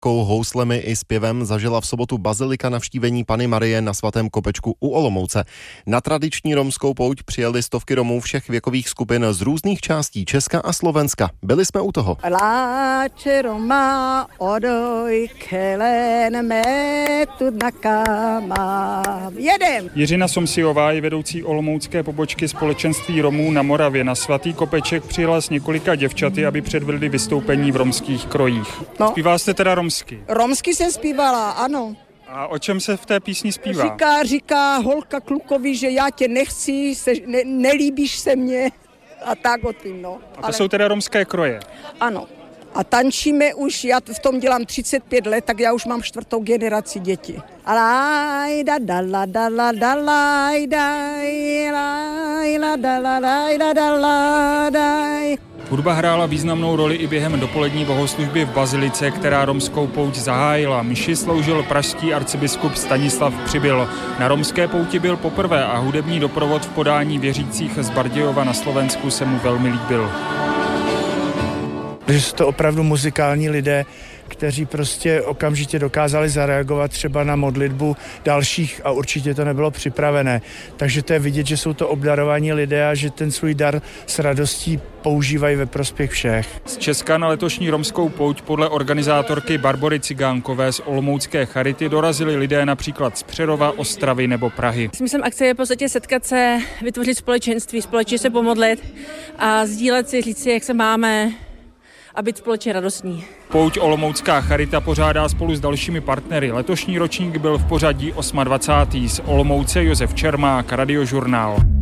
houslemi i zpěvem zažila v sobotu bazilika navštívení Panny Marie na Svatém Kopečku u Olomouce. Na tradiční romskou pouť přijeli stovky Romů všech věkových skupin z různých částí Česka a Slovenska. Byli jsme u toho. Láče Roma, odoj, kelen, metud na kama. Jedem! Jiřina Somsiová je vedoucí olomoucké pobočky Společenství Romů na Moravě. Na Svatý Kopeček přijela s několika děvčaty, aby předvedli vystoupení v romských krojích. No. Zpívá jste teda romsky? Romsky jsem zpívala, ano. A o čem se v té písni zpívá? Říká holka klukovi, že já tě nechci, nelíbíš se mně a tak o tím, no. A to jsou teda romské kroje? Ano. A tančíme už, já v tom dělám 35 let, tak já už mám 4. generaci děti. Hudba hrála významnou roli i během dopolední bohoslužby v bazilice, která romskou pouť zahájila. Mši sloužil pražský arcibiskup Stanislav Přibyl. Na romské pouti byl poprvé a hudební doprovod v podání věřících z Bardějova na Slovensku se mu velmi líbil. Že jsou to opravdu muzikální lidé, kteří prostě okamžitě dokázali zareagovat třeba na modlitbu dalších a určitě to nebylo připravené. Takže to je vidět, že jsou to obdarovaní lidé a že ten svůj dar s radostí používají ve prospěch všech. Z Česka na letošní romskou pouť podle organizátorky Barbory Cigánkové z Olomoucké Charity dorazili lidé například z Přerova, Ostravy nebo Prahy. Smyslem akce je v podstatě setkat se, vytvořit společenství, společně se pomodlit a sdílet si, říct si, jak se máme a být společně radostní. Pouť Olomoucká Charita pořádá spolu s dalšími partnery. Letošní ročník byl v pořadí 28. Z Olomouce Josef Čermák, Radiožurnál.